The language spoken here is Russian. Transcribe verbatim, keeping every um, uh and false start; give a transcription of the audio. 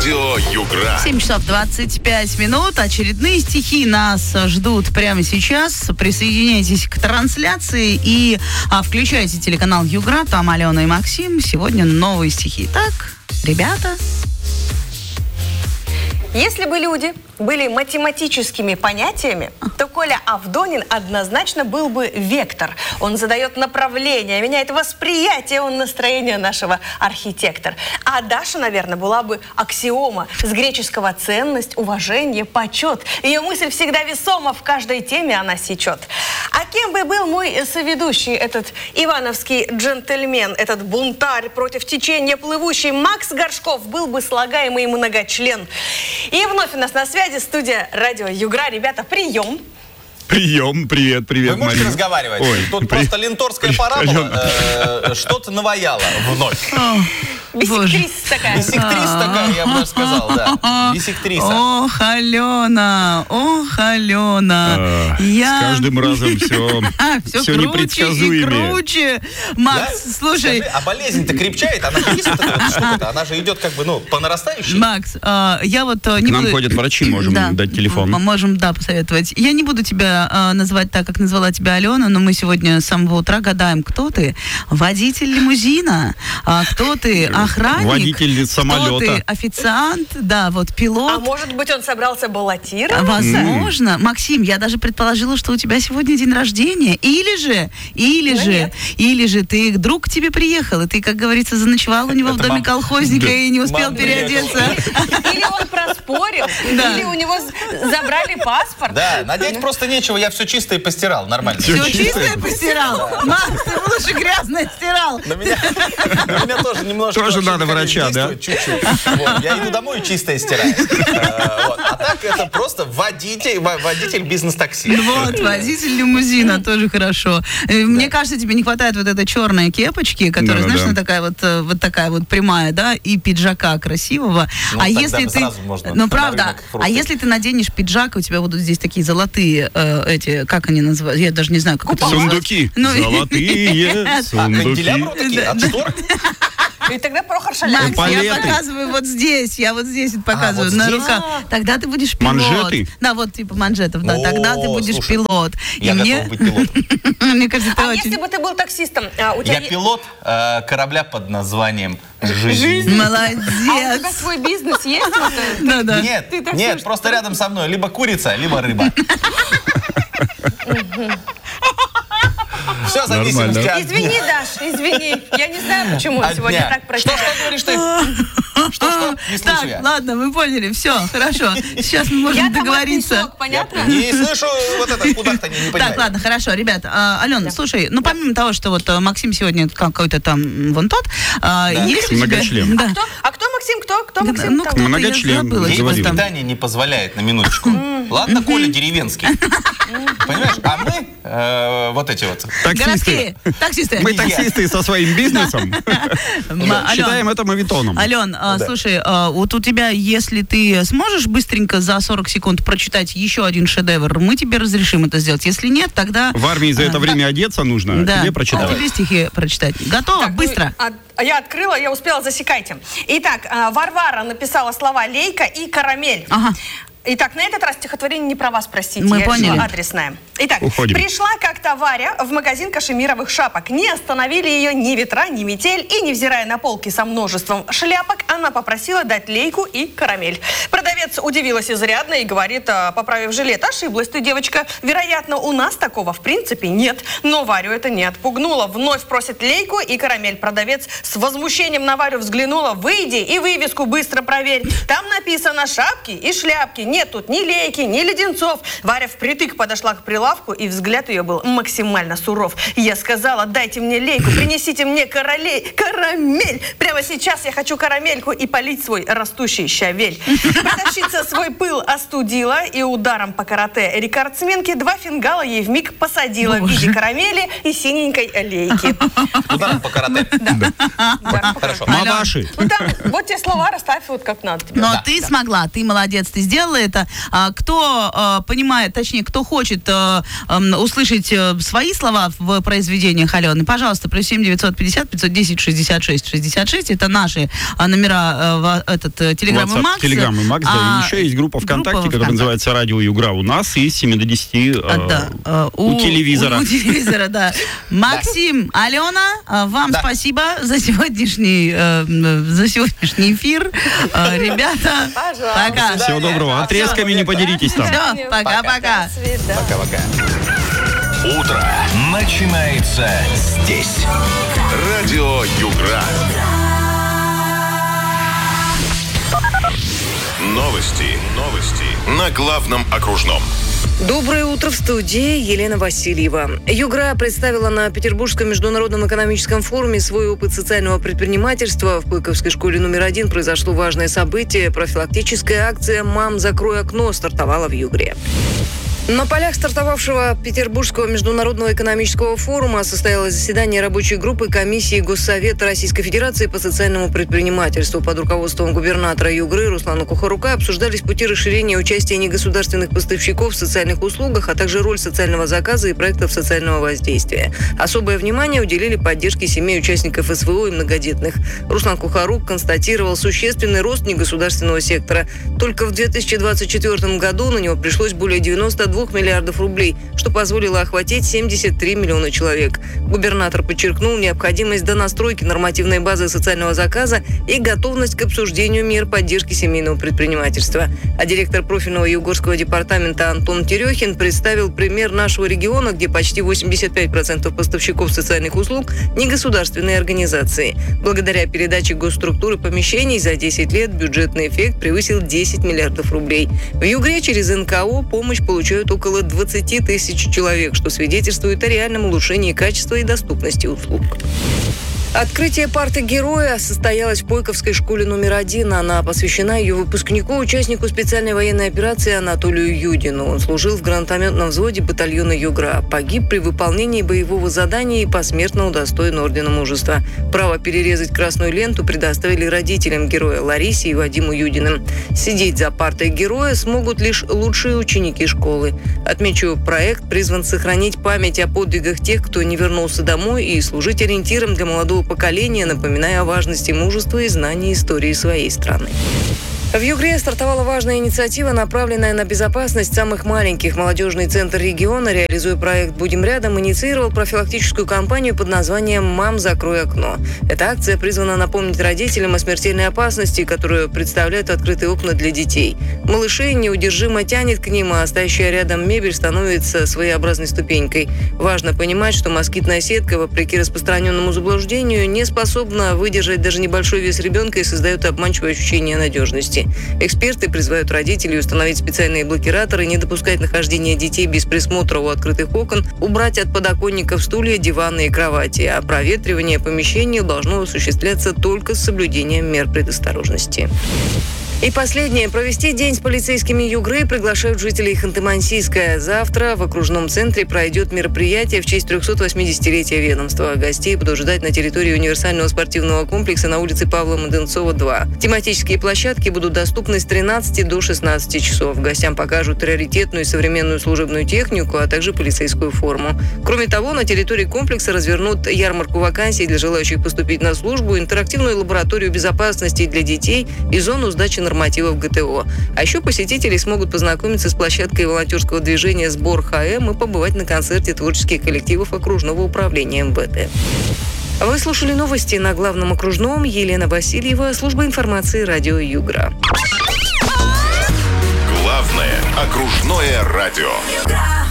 Радио Югра. семь часов двадцать пять минут. Очередные стихи нас ждут прямо сейчас. Присоединяйтесь к трансляции и а, включайте телеканал Югра. Там Алена и Максим. Сегодня новые стихи. Так, ребята. Если бы люди были математическими понятиями, то Коля Авдонин однозначно был бы вектор. Он задает направление, меняет восприятие, он настроение нашего архитектора. А Даша, наверное, была бы аксиома с греческого ценность, уважение, почет. Ее мысль всегда весома, в каждой теме она сечет. А кем бы был мой соведущий, этот ивановский джентльмен, этот бунтарь против течения плывущий Макс Горшков, был бы слагаемый многочлен. И вновь у нас на связи студия Радио Югра. Ребята, прием. Прием, привет, привет, Вы можете Марина. разговаривать? Ой, Тут при... просто ленторская при... парабола э, что-то наваяло вновь. Бисектриса такая. Бисектриса такая, я бы даже сказал, да. Бисектриса. Ох, Алена, ох, Алена. А, Я... С каждым разом все, все, все круче непредсказуемее. и круче. Макс, Да? слушай. Скажи, а болезнь-то крепчает? Она же есть вот эта вот штука-то? Она же идет как бы, ну, по нарастающей. Макс, а, я вот а, не К нам буду... ходят врачи, можем Да, дать телефон. Мы можем, да, посоветовать. Я не буду тебя а, называть так, как назвала тебя Алена, но мы сегодня с самого утра гадаем, кто ты? Водитель лимузина? А, кто ты? Охранник? Водитель самолета. Кто ты? Официант? Да, вот пилот. А может быть, он собрался баллотироваться? Возможно. Максим, я даже предположила, что у тебя сегодня день рождения. Или же, или Но же, нет. или же ты друг к тебе приехал, и ты, как говорится, заночевал у него в Это доме мам- колхозника Да. и не успел Мам переодеться. Или он проспорил, Да. или у него з- забрали паспорт. Да, надеть просто нечего, я все чистое постирал, нормально. Все Всё чистое чистое? постирал? Макс, ты лучше грязное стирал. На меня, на меня тоже немножко... Тоже вообще надо врача, да? действует чуть-чуть. Вот, я иду домой и чистое стираю. Э, вот. А так это просто водитель, во- водитель бизнес-такси. Вот, водитель лимузина, тоже хорошо. Э, Мне кажется, тебе не хватает вот этой черной кепочки, которая, Да-да-да. знаешь, она такая вот, э, вот такая вот прямая, да, и пиджака красивого. Ну, а тогда если ты, сразу можно ну на правда, рынок а фруктов. если ты наденешь пиджак, у тебя будут здесь такие золотые э, эти, как они называются, я даже не знаю, как это называется. Сундуки. Ну, Золотые А, сундуки. канделябры такие, от штор? И тогда Прохор Макс, Шаляпин. я Палеты. показываю вот здесь, я вот здесь вот показываю, вот на здесь? руках. Тогда ты будешь пилот. Манжеты? Да, вот типа манжетов, да. Тогда ты О, будешь слушай, пилот. Я И мне, готов быть пилотом. мне кажется, ты А очень... если бы ты был таксистом, а, у тебя... Я е- пилот э, корабля под названием «Жизнь». Жизнь. А у Молодец. тебя свой бизнес есть? Вот, э, Да, да. Нет, Ты так нет, слышишь? просто рядом со мной либо курица, либо рыба. Все в зависимости Нормально. от Извини, дня. Даш, извини. Я не знаю, почему От сегодня дня. так про Что, тебя. что говоришь ты? Что, что? Не слышу Так, я. ладно, мы поняли, все, хорошо. Сейчас мы можем Я томатный договориться. сок, понятно? Не слышу вот это куда-то, не, не понимаю. Так, ладно, хорошо, ребят. А, Алена, слушай, ну помимо того, что вот а, Максим сегодня какой-то там вон тот, а, Да. есть у тебя... Многочлен. Да. Кто? А кто Максим? Кто? Кто Да, Максим? ну, Там- кто-то, я Многочлен, забыла, Ей чего говорил. там. воспитание не позволяет, на минуточку. Ладно, Коля деревенский. Понимаешь? А мы э, вот эти вот. Таксисты. Городские, таксисты. Мы таксисты со своим бизнесом. Ма- Ален, Считаем это мавитоном. Ален, а, Да. слушай, а, вот у тебя, если ты сможешь быстренько за сорок секунд прочитать еще один шедевр, мы тебе разрешим это сделать. Если нет, тогда... В армии за это А, время одеться нужно, Да, тебе а прочитать. тебе стихи прочитать. Готово? Так, Быстро. ну, а- а я открыла, я успела, засекайте. Итак, а, Варвара написала слова «лейка» и «карамель». Ага. Итак, на этот раз стихотворение не про вас, простите. Мы я поняли. решила адресное. Итак, Уходим. пришла как-то Варя в магазин кашемировых шапок. Не остановили ее ни ветра, ни метель. И, невзирая на полки со множеством шляпок, она попросила дать лейку и карамель. Продавец удивилась изрядно и говорит, а, поправив жилет: ошиблась ты, девочка. Вероятно, у нас такого в принципе нет. Но Варю это не отпугнуло. Вновь просит лейку и карамель. Продавец с возмущением на Варю взглянула. Выйди и вывеску быстро проверь. Там написано шапки и шляпки. Нет тут ни лейки, ни леденцов. Варя впритык подошла к прилавку, и взгляд ее был максимально суров. Я сказала: дайте мне лейку, принесите мне королей, карамель. Прямо сейчас я хочу карамельку и полить свой растущий щавель. Продавщица свой пыл остудила и ударом по карате рекордсменки два фингала ей вмиг посадила в виде карамели и синенькой лейки. Ударом по карате. Ударом по Хорошо. карате. Маваши. Ну там, вот те слова расставь вот как надо тебе. Но Да, ты да. смогла, ты молодец, ты сделала это. А, кто а, понимает, точнее, кто хочет а, еще эм, услышать э, свои слова в произведениях Алены, пожалуйста, плюс семь девятьсот пятьдесят пятьсот десять шестьдесят шесть шестьдесят шесть. Это наши а, номера э, в, этот, э, Телеграм и Макс. Телеграм и Макс, да. А, И еще есть группа ВКонтакте, группа которая ВКонтакте. называется «Радио Югра» у нас и с семи до десяти А, да, э, э, у, у телевизора. У, у телевизора, да. Максим, Алена, э, вам Да. спасибо за сегодняшний, э, за сегодняшний эфир. Э, Ребята, Пожалуйста. пока. Всего доброго. Отрезками не поделитесь там. Все, пока-пока. До свидания. Пока-пока. Утро начинается здесь. Радио Югра. Новости. Новости. На главном окружном. Доброе утро, в студии Елена Васильева. Югра представила на Петербургском международном экономическом форуме свой опыт социального предпринимательства. В Пойковской школе номер один произошло важное событие. Профилактическая акция «Мам, закрой окно» стартовала в Югре. На полях стартовавшего Петербургского международного экономического форума состоялось заседание рабочей группы комиссии Госсовета Российской Федерации по социальному предпринимательству. Под руководством губернатора Югры Руслана Кухарука обсуждались пути расширения участия негосударственных поставщиков в социальных услугах, а также роль социального заказа и проектов социального воздействия. Особое внимание уделили поддержке семей участников СВО и многодетных. Руслан Кухарук констатировал существенный рост негосударственного сектора. Только в две тысячи двадцать четвёртом году на него пришлось более девяноста двух миллиардов рублей, что позволило охватить семьдесят три миллиона человек. Губернатор подчеркнул необходимость донастройки нормативной базы социального заказа и готовность к обсуждению мер поддержки семейного предпринимательства. А директор профильного Югорского департамента Антон Терехин представил пример нашего региона, где почти восемьдесят пять процентов поставщиков социальных услуг – негосударственные организации. Благодаря передаче госструктуры помещений за десять лет бюджетный эффект превысил десять миллиардов рублей. В Югре через эн ка о помощь получают около двадцать тысяч человек, что свидетельствует о реальном улучшении качества и доступности услуг. Открытие парты героя состоялось в Пойковской школе номер один. Она посвящена ее выпускнику, участнику специальной военной операции Анатолию Юдину. Он служил в гранатометном взводе батальона Югра. Погиб при выполнении боевого задания и посмертно удостоен ордена мужества. Право перерезать красную ленту предоставили родителям героя Ларисе и Вадиму Юдиным. Сидеть за партой героя смогут лишь лучшие ученики школы. Отмечу, проект призван сохранить память о подвигах тех, кто не вернулся домой, и служить ориентиром для молодого поколения, напоминая о важности мужества и знания истории своей страны. В Югре стартовала важная инициатива, направленная на безопасность самых маленьких. Молодежный центр региона, реализуя проект «Будем рядом», инициировал профилактическую кампанию под названием «Мам, закрой окно». Эта акция призвана напомнить родителям о смертельной опасности, которую представляют открытые окна для детей. Малышей неудержимо тянет к ним, а стоящая рядом мебель становится своеобразной ступенькой. Важно понимать, что москитная сетка, вопреки распространенному заблуждению, не способна выдержать даже небольшой вес ребенка и создает обманчивое ощущение надежности. Эксперты призывают родителей установить специальные блокираторы, не допускать нахождения детей без присмотра у открытых окон, убрать от подоконников стулья, диваны и кровати. А проветривание помещения должно осуществляться только с соблюдением мер предосторожности. И последнее. Провести день с полицейскими Югры приглашают жителей Ханты-Мансийска. Завтра в окружном центре пройдет мероприятие в честь трехсотвосьмидесятилетия ведомства. Гостей будут ждать на территории универсального спортивного комплекса на улице Павла Маденцова, два. Тематические площадки будут доступны с тринадцати до шестнадцати часов. Гостям покажут раритетную и современную служебную технику, а также полицейскую форму. Кроме того, на территории комплекса развернут ярмарку вакансий для желающих поступить на службу, интерактивную лабораторию безопасности для детей и зону сдачи нормативов гэ тэ о. А еще посетители смогут познакомиться с площадкой волонтерского движения «Сбор ха эм» и побывать на концерте творческих коллективов окружного управления эм вэ тэ. Вы слушали новости на главном окружном. Елена Васильева, служба информации радио Югра. Главное окружное радио.